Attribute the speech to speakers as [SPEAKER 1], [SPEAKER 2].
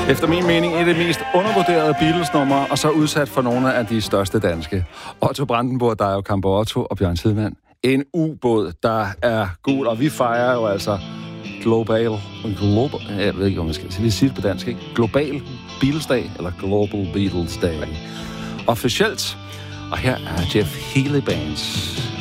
[SPEAKER 1] Efter min mening er det mest undervurderede Beatles-nummer, og så udsat for nogle af de største danske. Otto Brandenburg, Dario Campo Otto og Bjørn Tidemand. En ubåd, der er gul, og vi fejrer jo altså global, jeg ved ikke, om jeg skal sige det på dansk, ikke? Global Beatles-dag, eller Global Beatles-dag. Officielt. Og her er Jeff Healey Bands.